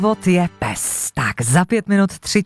Vod je pes. Tak za 5 minut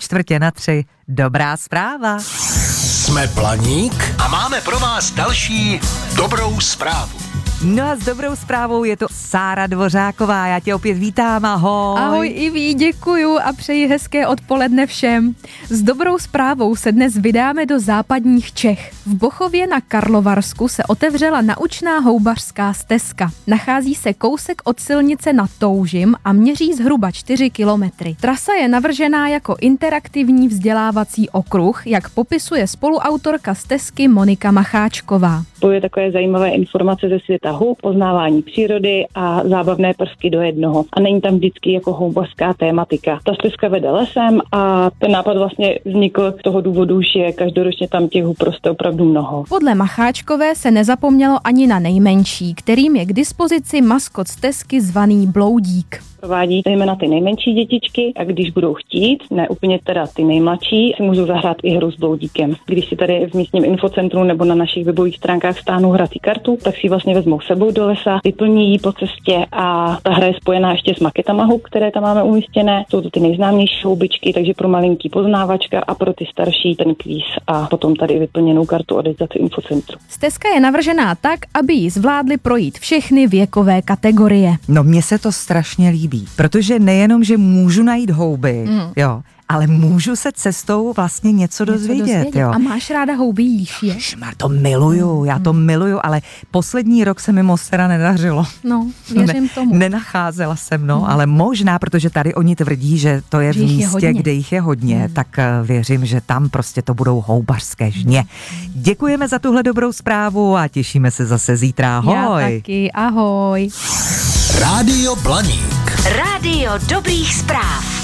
3/4 dobrá zpráva. Jsme Planík a máme pro vás další dobrou zprávu. No a s dobrou zprávou je to Sára Dvořáková. Já tě opět vítám, ahoj. Ahoj Iví, děkuju a přeji hezké odpoledne všem. S dobrou zprávou se dnes vydáme do západních Čech. V Bochově na Karlovarsku se otevřela naučná houbařská stezka. Nachází se kousek od silnice nad Toužim a měří zhruba 4 kilometry. Trasa je navržená jako interaktivní vzdělávací okruh, jak popisuje spoluautorka stezky Monika Macháčková. Spojuje takové zajímavé informace ze světa hub, poznávání přírody a zábavné prvky do jednoho. A není tam vždycky jako houbařská tématika. Ta stezka vede lesem a ten nápad vlastně vznikl z toho důvodu, že každoročně tam těch hub roste opravdu mnoho. Podle Macháčkové se nezapomnělo ani na nejmenší, kterým je k dispozici maskot stezky zvaný Bloudík. Provádí zejména ty nejmenší dětičky a když budou chtít, ne úplně teda ty nejmladší, si můžou zahrát i hru s bloudíkem. Když si tady v místním infocentru nebo na našich webových stránkách stáhnou hrací kartu, tak si vlastně vezmou sebou do lesa, vyplní ji po cestě a ta hra je spojená ještě s maketama hub, které tam máme umístěné. Jsou to ty nejznámější houbičky, takže pro malinký poznávačka a pro ty starší ten kvíz a potom tady vyplněnou kartu odevzdat v infocentru. Stezka je navržená tak, aby ji zvládly projít všechny věkové kategorie. No mně se to strašně líbí, protože nejenom, že můžu najít houby, jo, ale můžu se cestou vlastně něco dozvědět. Jo. A máš ráda houby, jíš je? To miluju, já to miluju, ale poslední rok se mi moc teda nedařilo. No, věřím tomu. Nenacházela jsem, ale možná, protože tady oni tvrdí, že to je v místě, kde jich je hodně, tak věřím, že tam prostě to budou houbařské žně. Děkujeme za tuhle dobrou zprávu a těšíme se zase zítra. Ahoj. Já taky, ahoj. Rádio Blaník. Rádio dobrých zpráv.